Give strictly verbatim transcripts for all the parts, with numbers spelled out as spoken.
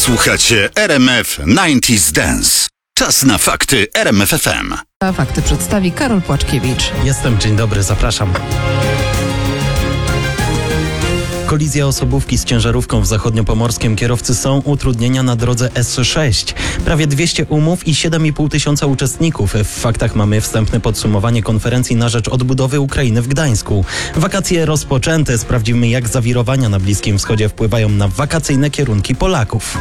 Słuchacie R M F dziewięćdziesiąt Dance. Czas na fakty R M F F M. A fakty przedstawi Karol Płaczkiewicz. Jestem, dzień dobry, zapraszam. Kolizja osobówki z ciężarówką w zachodniopomorskim. Kierowcy są, utrudnienia na drodze S sześć. Prawie dwieście umów i siedem i pół tysiąca uczestników. W faktach mamy wstępne podsumowanie konferencji na rzecz odbudowy Ukrainy w Gdańsku. Wakacje rozpoczęte. Sprawdzimy, jak zawirowania na Bliskim Wschodzie wpływają na wakacyjne kierunki Polaków.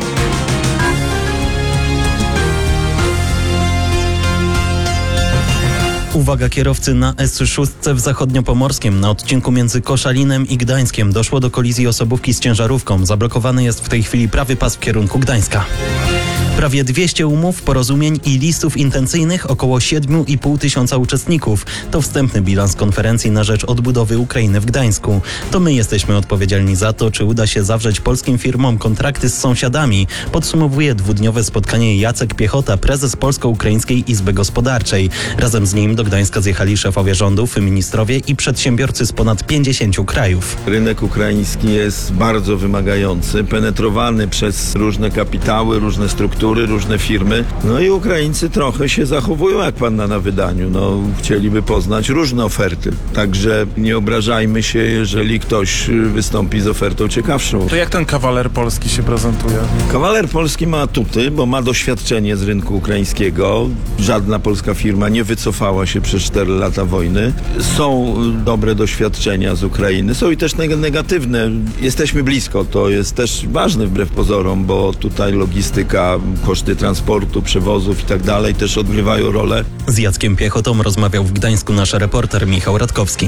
Uwaga, kierowcy, na S sześć w zachodniopomorskim. Na odcinku między Koszalinem i Gdańskiem doszło do kolizji osobówki z ciężarówką. Zablokowany jest w tej chwili prawy pas w kierunku Gdańska. Prawie dwieście umów, porozumień i listów intencyjnych, około siedem i pół tysiąca uczestników. To wstępny bilans konferencji na rzecz odbudowy Ukrainy w Gdańsku. To my jesteśmy odpowiedzialni za to, czy uda się zawrzeć polskim firmom kontrakty z sąsiadami. Podsumowuje dwudniowe spotkanie Jacek Piechota, prezes Polsko-Ukraińskiej Izby Gospodarczej. Razem z nim do Gdańska zjechali szefowie rządów, ministrowie i przedsiębiorcy z ponad pięćdziesięciu krajów. Rynek ukraiński jest bardzo wymagający, penetrowany przez różne kapitały, różne struktury, różne firmy. No i Ukraińcy trochę się zachowują jak panna na wydaniu. No, chcieliby poznać różne oferty. Także nie obrażajmy się, jeżeli ktoś wystąpi z ofertą ciekawszą. To jak ten kawaler polski się prezentuje? Kawaler polski ma atuty, bo ma doświadczenie z rynku ukraińskiego. Żadna polska firma nie wycofała się przez cztery lata wojny. Są dobre doświadczenia z Ukrainy. Są i też negatywne. Jesteśmy blisko. To jest też ważne wbrew pozorom, bo tutaj logistyka, koszty transportu, przewozów i tak dalej też odgrywają rolę. Z Jackiem Piechotą rozmawiał w Gdańsku nasz reporter Michał Radkowski.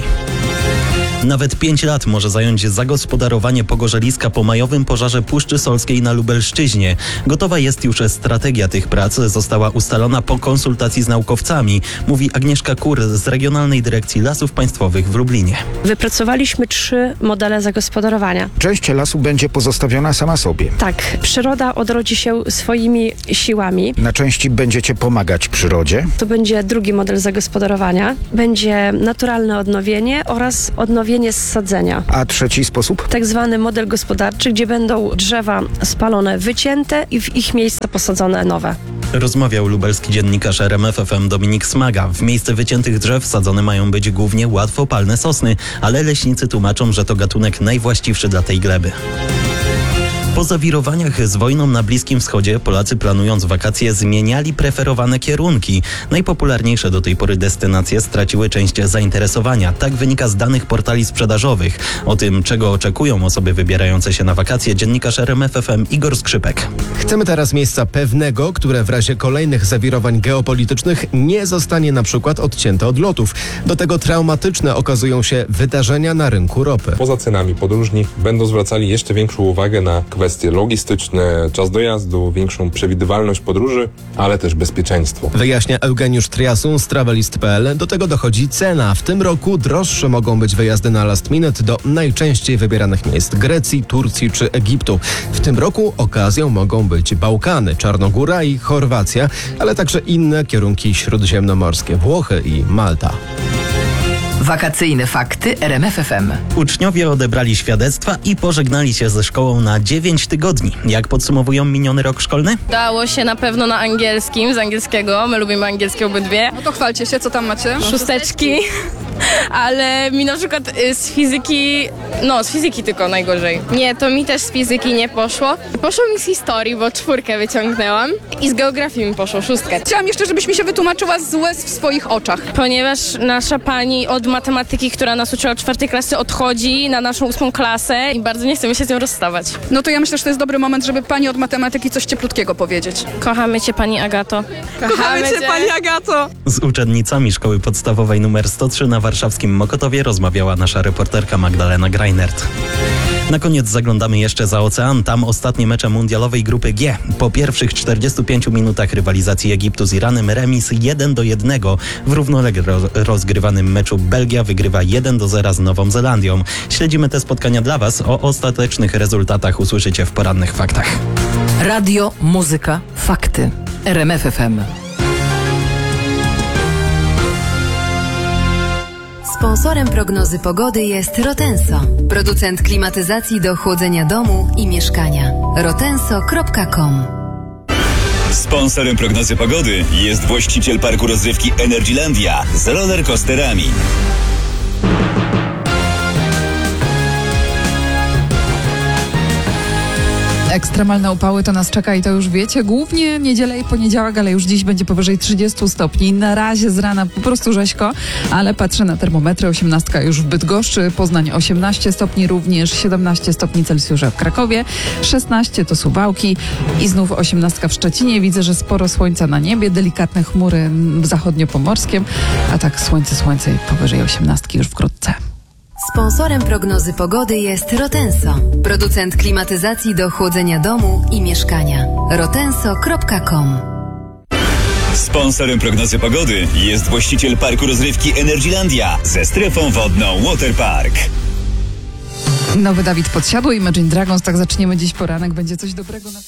Nawet pięć lat może zająć zagospodarowanie pogorzeliska po majowym pożarze Puszczy Solskiej na Lubelszczyźnie. Gotowa jest już strategia tych prac, została ustalona po konsultacji z naukowcami, mówi Agnieszka Kur z Regionalnej Dyrekcji Lasów Państwowych w Lublinie. Wypracowaliśmy trzy modele zagospodarowania. Część lasu będzie pozostawiona sama sobie. Tak, przyroda odrodzi się swoimi siłami. Na części będziecie pomagać przyrodzie. To będzie drugi model zagospodarowania. Będzie naturalne odnowienie oraz odnowienie z sadzenia. A trzeci sposób? Tak zwany model gospodarczy, gdzie będą drzewa spalone, wycięte i w ich miejsce posadzone nowe. Rozmawiał lubelski dziennikarz R M F F M Dominik Smaga. W miejsce wyciętych drzew sadzone mają być głównie łatwopalne sosny, ale leśnicy tłumaczą, że to gatunek najwłaściwszy dla tej gleby. Po zawirowaniach z wojną na Bliskim Wschodzie Polacy, planując wakacje, zmieniali preferowane kierunki. Najpopularniejsze do tej pory destynacje straciły część zainteresowania. Tak wynika z danych portali sprzedażowych. O tym, czego oczekują osoby wybierające się na wakacje, dziennikarz R M F F M Igor Skrzypek. Chcemy teraz miejsca pewnego, które w razie kolejnych zawirowań geopolitycznych nie zostanie na przykład odcięte od lotów. Do tego traumatyczne okazują się wydarzenia na rynku ropy. Poza cenami podróżni będą zwracali jeszcze większą uwagę na kwestie logistyczne, czas dojazdu, większą przewidywalność podróży, ale też bezpieczeństwo. Wyjaśnia Eugeniusz Triasun z travelist kropka p l. Do tego dochodzi cena. W tym roku droższe mogą być wyjazdy na last minute do najczęściej wybieranych miejsc Grecji, Turcji czy Egiptu. W tym roku okazją mogą być Bałkany, Czarnogóra i Chorwacja, ale także inne kierunki śródziemnomorskie, Włochy i Malta. Wakacyjne fakty R M F F M. Uczniowie odebrali świadectwa i pożegnali się ze szkołą na dziewięć tygodni. Jak podsumowują miniony rok szkolny? Dało się na pewno na angielskim, z angielskiego. My lubimy angielskie obydwie. No to chwalcie się, co tam macie? Szósteczki. Ale mi na przykład z fizyki, no z fizyki tylko najgorzej. Nie, to mi też z fizyki nie poszło. Poszło mi z historii, bo czwórkę wyciągnęłam. I z geografii mi poszło szóstkę. Chciałam jeszcze, żebyś mi się wytłumaczyła z łez w swoich oczach. Ponieważ nasza pani od matematyki, która nas uczyła od czwartej klasy, odchodzi na naszą ósmą klasę i bardzo nie chcemy się z nią rozstawać. No to ja myślę, że to jest dobry moment, żeby pani od matematyki coś cieplutkiego powiedzieć. Kochamy cię, pani Agato. Kochamy, Kochamy cię, cię, pani Agato. Z uczennicami szkoły podstawowej numer sto trzy na warszawskim Mokotowie rozmawiała nasza reporterka Magdalena Greinert. Na koniec zaglądamy jeszcze za ocean. Tam ostatnie mecze mundialowej grupy G. Po pierwszych czterdziestu pięciu minutach rywalizacji Egiptu z Iranem remis jeden do jednego. W równolegle rozgrywanym meczu Belgia wygrywa jeden do zera z Nową Zelandią. Śledzimy te spotkania dla Was. O ostatecznych rezultatach usłyszycie w porannych faktach. Radio, muzyka, fakty. R M F F M. Sponsorem prognozy pogody jest Rotenso, producent klimatyzacji do chłodzenia domu i mieszkania. rotenso kropka com. Sponsorem prognozy pogody jest właściciel parku rozrywki Energylandia z rollercoasterami. Ekstremalne upały to nas czeka i to już wiecie. Głównie niedzielę i poniedziałek, ale już dziś będzie powyżej trzydziestu stopni. Na razie z rana po prostu rzeźko, ale patrzę na termometry. osiemnastka już w Bydgoszczy, Poznań osiemnaście stopni również, siedemnaście stopni Celsjusza w Krakowie, szesnaście to Suwałki i znów osiemnastka w Szczecinie. Widzę, że sporo słońca na niebie, delikatne chmury w zachodniopomorskiem, a tak słońce, słońce i powyżej osiemnastki już wkrótce. Sponsorem prognozy pogody jest Rotenso, producent klimatyzacji do chłodzenia domu i mieszkania. rotenso kropka com. Sponsorem prognozy pogody jest właściciel parku rozrywki Energylandia ze strefą wodną Waterpark. Nowy Dawid Podsiadły, Imagine Dragons, tak zaczniemy dziś poranek, będzie coś dobrego na